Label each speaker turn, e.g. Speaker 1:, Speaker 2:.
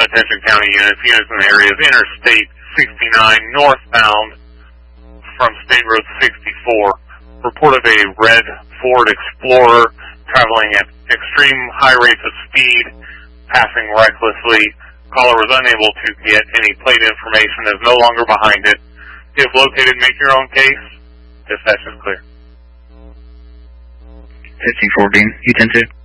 Speaker 1: attention county units in the area of Interstate 69 northbound from State Road 64. Reported a red Ford Explorer traveling at extreme high rates of speed, passing recklessly. Caller was unable to get any plate information, is no longer behind it. If located, make your own case. Dispatch is clear.
Speaker 2: 1514, U-10-2.